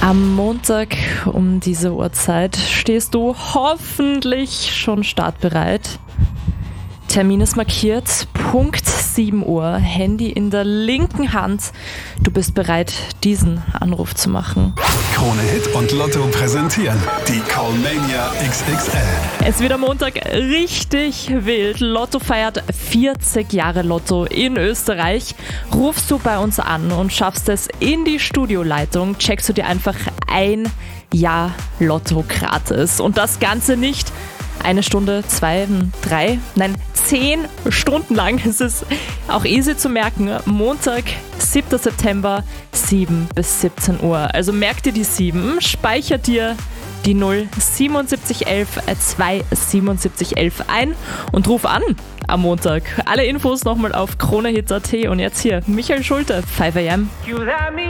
Am Montag um diese Uhrzeit stehst du hoffentlich schon startbereit. Termin ist markiert, Punkt 7 Uhr, Handy in der linken Hand. Du bist bereit, diesen Anruf zu machen. Krone Hit und Lotto präsentieren die Callmania XXL. Es wird am Montag richtig wild. Lotto feiert 40 Jahre Lotto in Österreich. Rufst du bei uns an und schaffst es in die Studioleitung, checkst du dir einfach ein Jahr Lotto gratis. Und das Ganze nicht 1 Stunde, 2, 3, nein, 10 Stunden lang. Es ist auch easy zu merken. Montag, 7. September, 7 bis 17 Uhr. Also merk dir die 7, speicher dir die 0 7711 2 7711 ein und ruf an am Montag. Alle Infos nochmal auf kronehit.at und jetzt hier Michael Schulte, 5 AM.